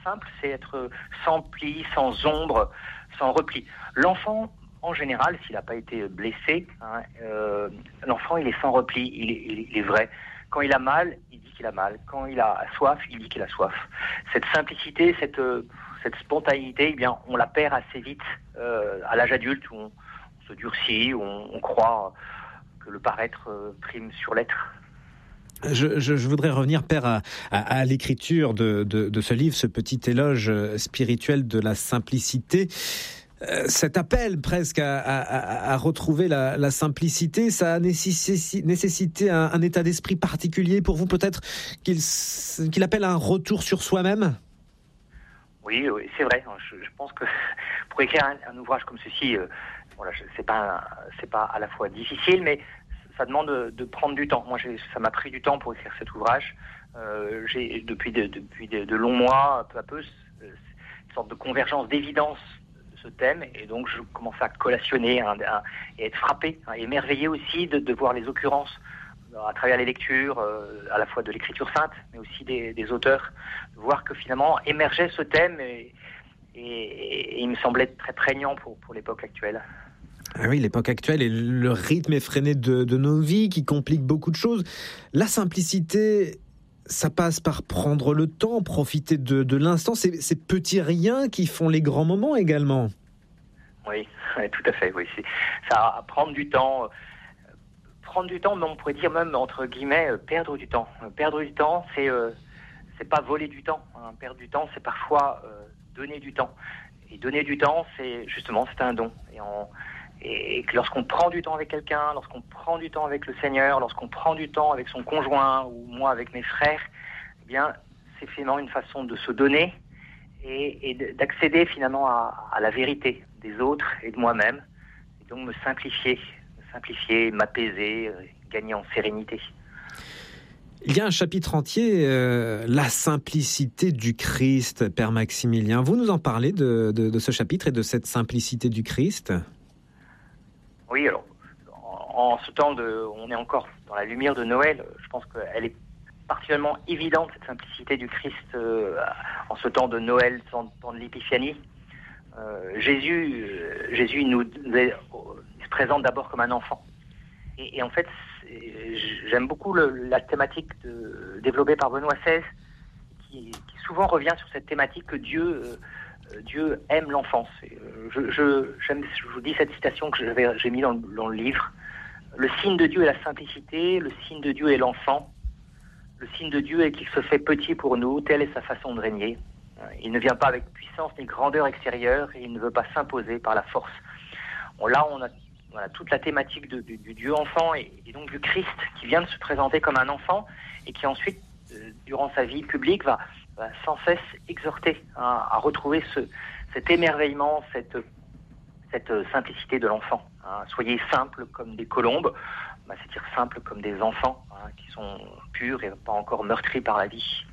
simple, c'est être sans pli, sans ombre, sans repli. L'enfant, en général, s'il n'a pas été blessé, l'enfant, il est sans repli, il est vrai. Quand il a mal, il dit qu'il a mal. Quand il a soif, il dit qu'il a soif. Cette simplicité, cette spontanéité, eh bien, on la perd assez vite à l'âge adulte, où on se durcit, où on croit que le paraître prime sur l'être. Je voudrais revenir, Père, à l'écriture de ce livre, ce petit éloge spirituel de la simplicité. Cet appel presque à retrouver la simplicité, ça a nécessité un état d'esprit particulier pour vous, peut-être qu'il appelle à un retour sur soi-même? Oui, c'est vrai. Je pense que pour écrire un ouvrage comme ceci, c'est pas à la fois difficile, mais ça demande de prendre du temps. Moi, ça m'a pris du temps pour écrire cet ouvrage. J'ai depuis de longs mois, peu à peu, une sorte de convergence d'évidence de ce thème, et donc je commence à collationner et être frappé, émerveillé aussi de voir les occurrences à travers les lectures, à la fois de l'écriture sainte, mais aussi des auteurs, de voir que finalement émergeait ce thème et il me semblait très prégnant pour l'époque actuelle. Ah oui, l'époque actuelle et le rythme effréné de nos vies qui complique beaucoup de choses. La simplicité, ça passe par prendre le temps, profiter de l'instant. Ces petits riens qui font les grands moments également. Oui, tout à fait. Oui, ça prendre du temps. Prendre du temps, mais on pourrait dire même, entre guillemets, perdre du temps. Perdre du temps, c'est pas voler du temps. Perdre du temps, c'est parfois donner du temps. Et donner du temps, c'est un don. Et que lorsqu'on prend du temps avec quelqu'un, lorsqu'on prend du temps avec le Seigneur, lorsqu'on prend du temps avec son conjoint ou moi avec mes frères, eh bien, c'est finalement une façon de se donner et d'accéder finalement à la vérité des autres et de moi-même. Et donc me simplifier, m'apaiser, gagner en sérénité. Il y a un chapitre entier, la simplicité du Christ, Père Maximilien. Vous nous en parlez de ce chapitre et de cette simplicité du Christ ? Oui, alors, en ce temps on est encore dans la lumière de Noël, je pense qu'elle est particulièrement évidente, cette simplicité du Christ, en ce temps de Noël, temps de l'Épiphanie. Jésus il se présente d'abord comme un enfant. Et en fait, j'aime beaucoup la thématique développée par Benoît XVI, qui souvent revient sur cette thématique que Dieu aime l'enfance. Je vous dis cette citation que j'ai mis dans le livre. Le signe de Dieu est la simplicité, le signe de Dieu est l'enfant. Le signe de Dieu est qu'il se fait petit pour nous, telle est sa façon de régner. Il ne vient pas avec puissance ni grandeur extérieure et il ne veut pas s'imposer par la force. Là, on a toute la thématique du Dieu enfant et donc du Christ qui vient de se présenter comme un enfant et qui ensuite, durant sa vie publique, va sans cesse exhorter à retrouver cet émerveillement, cette simplicité de l'enfant. Soyez simples comme des colombes, c'est-à-dire simples comme des enfants qui sont purs et pas encore meurtris par la vie.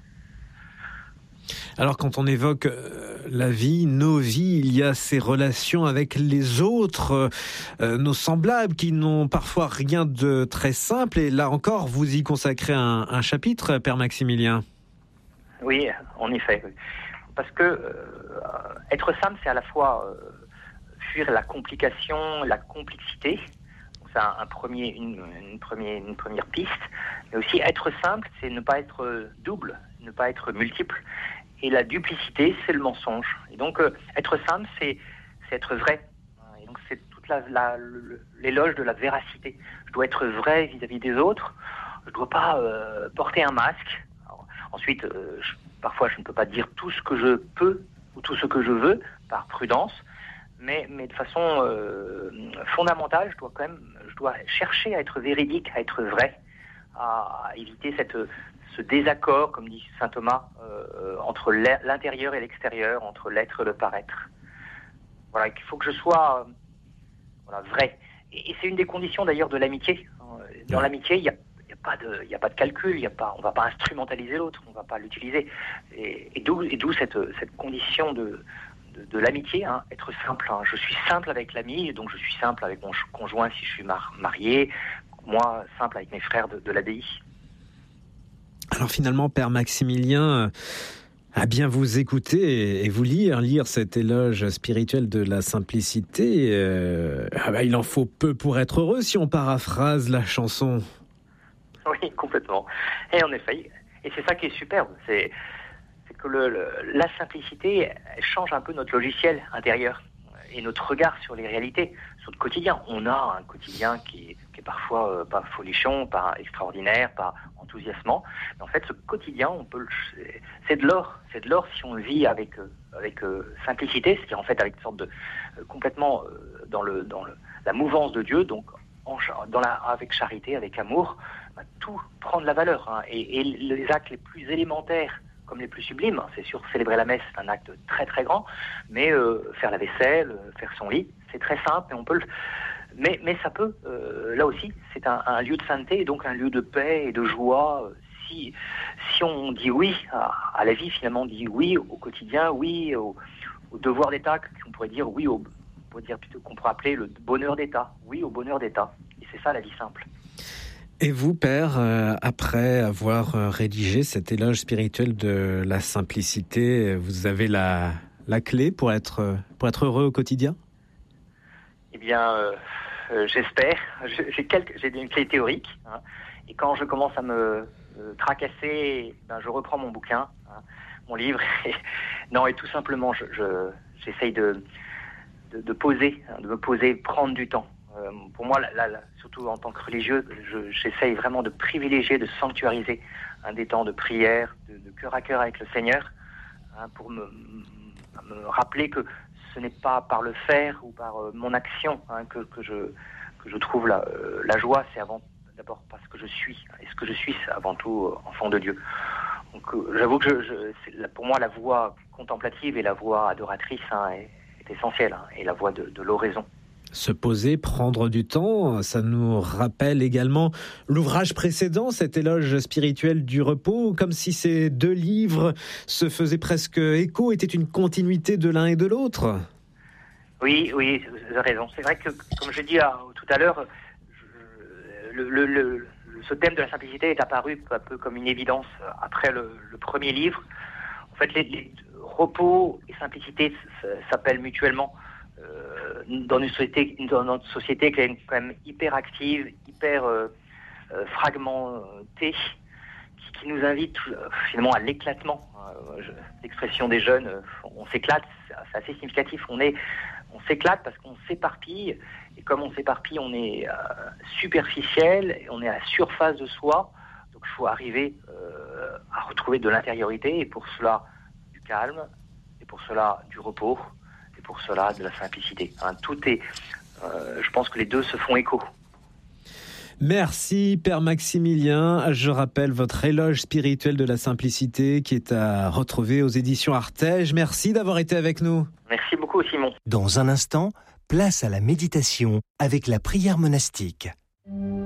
Alors quand on évoque la vie, nos vies, il y a ces relations avec les autres, nos semblables qui n'ont parfois rien de très simple. Et là encore, vous y consacrez un chapitre, Père Maximilien. Oui, en effet. Parce que être simple, c'est à la fois fuir la complication, la complexité. C'est une première piste. Mais aussi être simple, c'est ne pas être double, ne pas être multiple. Et la duplicité, c'est le mensonge. Et donc, être simple, c'est être vrai. Et donc, c'est toute l'éloge de la véracité. Je dois être vrai vis-à-vis des autres. Je ne dois pas porter un masque. Alors, ensuite, parfois, je ne peux pas dire tout ce que je peux ou tout ce que je veux, par prudence. Mais de façon fondamentale, je dois chercher à être véridique, à être vrai, à éviter ce désaccord, comme dit saint Thomas, entre l'intérieur et l'extérieur, entre l'être et le paraître. Voilà, il faut que je sois vrai. Et c'est une des conditions d'ailleurs de l'amitié. Dans l'amitié, il n'y a pas de calcul, on ne va pas instrumentaliser l'autre, on ne va pas l'utiliser. Et d'où cette condition de l'amitié, être simple. Je suis simple avec l'ami, donc je suis simple avec mon conjoint si je suis marié, moi simple avec mes frères de l'abbaye. Alors finalement, Père Maximilien, À bien vous écouter et vous lire cet éloge spirituel de la simplicité, il en faut peu pour être heureux si on paraphrase la chanson. Oui, complètement. Et en effet, et c'est ça qui est superbe, c'est que la simplicité change un peu notre logiciel intérieur et notre regard sur les réalités, sur le quotidien. On a un quotidien qui est parfois pas folichon, pas extraordinaire, pas enthousiasmant. Mais en fait, ce quotidien, c'est de l'or. C'est de l'or si on le vit avec simplicité, c'est-à-dire en fait avec une sorte de complètement dans la mouvance de Dieu, donc avec charité, avec amour, tout prend de la valeur. Hein. Et les actes les plus élémentaires comme les plus sublimes, c'est sûr, célébrer la messe, c'est un acte très très grand, mais faire la vaisselle, faire son lit, c'est très simple et on peut mais ça peut, là aussi, c'est un lieu de sainteté et donc un lieu de paix et de joie. Si on dit oui à la vie, finalement, on dit oui au quotidien, oui au devoir d'État, qu'on pourrait dire oui on pourrait dire plutôt qu'on pourrait appeler le bonheur d'État, oui au bonheur d'État. Et c'est ça la vie simple. Et vous, Père, après avoir rédigé cet éloge spirituel de la simplicité, vous avez la clé pour être heureux au quotidien ? Eh bien, j'espère. J'ai une clé théorique. Hein, et quand je commence à me tracasser, je reprends mon bouquin, hein, mon livre. Et tout simplement, j'essaye de poser, de me poser, prendre du temps. Pour moi, surtout en tant que religieux, j'essaye vraiment de privilégier, de sanctuariser des temps de prière, de cœur à cœur avec le Seigneur, hein, pour me rappeler que ce n'est pas par le faire ou par mon action que je trouve la joie, c'est d'abord parce que je suis. Et ce que je suis, c'est avant tout enfant de Dieu. Donc j'avoue que pour moi, la voie contemplative et la voie adoratrice est essentielle, et la voie de l'oraison. Se poser, prendre du temps, ça nous rappelle également l'ouvrage précédent, cet éloge spirituel du repos, comme si ces deux livres se faisaient presque écho, étaient une continuité de l'un et de l'autre. Oui, vous avez raison. C'est vrai que, comme je dis tout à l'heure, ce thème de la simplicité est apparu un peu comme une évidence après le premier livre. En fait, les repos et simplicité s'appellent mutuellement. Dans notre société qui est quand même hyper active, hyper fragmentée, qui nous invite finalement à l'éclatement. L'expression des jeunes, on s'éclate, c'est assez significatif. On s'éclate parce qu'on s'éparpille, et comme on s'éparpille, on est superficiel, et on est à la surface de soi. Donc il faut arriver à retrouver de l'intériorité, et pour cela du calme, et pour cela du repos, et pour cela de la simplicité. Tout est, je pense que les deux se font écho. Merci Père Maximilien. Je rappelle votre éloge spirituel de la simplicité qui est à retrouver aux éditions Artege. Merci d'avoir été avec nous. Merci beaucoup Simon. Dans un instant, place à la méditation avec la prière monastique.